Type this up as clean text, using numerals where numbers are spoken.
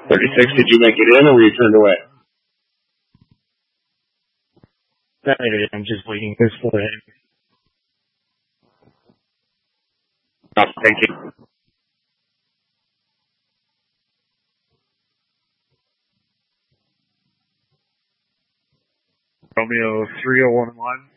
36, did you make it in or were you turned away? I made it. I'm just waiting for this him. Oh, thank you. Romeo 301 line.